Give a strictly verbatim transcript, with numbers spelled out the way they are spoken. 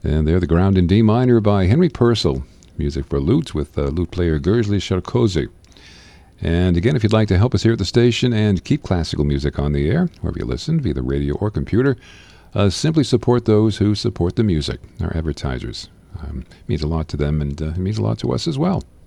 And there, the Ground in D minor by Henry Purcell. Music for lute with uh, lute player Gurzli Sharkozy. And again, if you'd like to help us here at the station and keep classical music on the air, wherever you listen, via the radio or computer, uh, simply support those who support the music, our advertisers. Um, it means a lot to them, and uh, it means a lot to us as well.